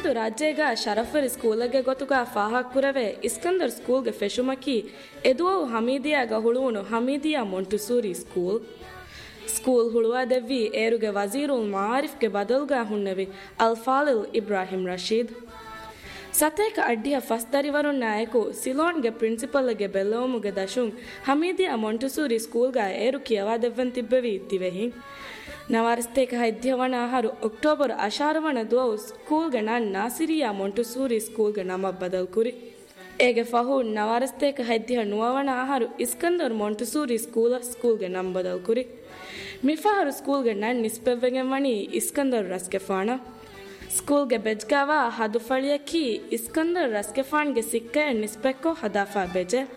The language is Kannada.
ಎದುವಾದು ರಾಜ್ಯಗ ಶರಫರಿ ಸ್ಕೂಲಗೆ ಗೊತ್ತುಗ ಫಾಹಕ್ ಕುರವೆ ಇಸ್ಕಂದರ್ ಸ್ಕೂಲ್ಗೆ ಫೆಶುಮಕಿ ಎದುವವು ಹಮೀದಿಯಾಗ ಹುಳುವನು ಹಮೀದಿಯಾ ಮೊಂಟುಸೂರಿ ಸ್ಕೂಲ್ ಹುಳುವ ದೆವ್ವಿ ಏರುಗೆ ವಜೀರುಲ್ ಮಾರಿಫ್ಗೆ ಬದಲ್ಗ ಹುಣ್ಣವಿ ಅಲ್ಫಾಲಿಲ್ ಇಬ್ರಾಹಿಂ ರಶೀದ್ ಸತೇಕ ಅಡ್ಡಿಯ ಫಸ್ದರಿವರುನ್ ನಾಯಕು ಸಿಲೋನ್ಗೆ ಪ್ರಿನ್ಸಿಪಲ್ಗೆ ಬೆಲ್ಲೋಮುಗೆ ದಶುಂ ಹಮೀದಿಯಾ ಮೊಂಟುಸೂರಿ ಸ್ಕೂಲ್ಗ ಏರು ಕಿಯವಾ ದೆವ್ವನ್ ತಿಬ್ಬೆವಿ ಇತ್ತಿವೆಹಿ ನವಾರಸ್ತೇಕ ಹೈದ್ಯವಣ ಆಹಾರು ಅಕ್ಟೋಬರ್ ಅಶಾರವಣ ದುವವು ಸ್ಕೂಲ್ಗೆ ನಾಸಿರಿಯಾ ಮೊಂಟುಸೂರಿ ಸ್ಕೂಲ್ಗೆ ನಮ ಬದಲ್ ಕುರಿ ಏಗೆ ಫಹು ನವಾರಸ್ತೇಕ ಹೈದ್ಯ ನುವವಣ ಆಹಾರು ಇಸ್ಕಂದರ್ ಮೊಂಟುಸೂರಿ ಸ್ಕೂಲ್ಗೆ ನಮ್ ಬದಲ್ ಕುರಿ ಮಿಫಾರು ಸ್ಕೂಲ್ಗೆ ನಿಸ್ಪೆವ್ವೆಗೆ ಮಣಿ ಇಸ್ಕಂದರ್ ರಸ್ಕೆಫಾಣ ಸ್ಕೂಲ್ಗೆ ಬೆಜ್ಗಾವ ಹದು ಫಳಿಯಕಿ ಇಸ್ಕಂದರ್ ರಸ್ಕೆಫಾಣ್ಗೆ ಸಿಕ್ಕ ನಿಸ್ಪೆಕ್ಕೋ ಹದಾಫಾ ಬೆಜೆ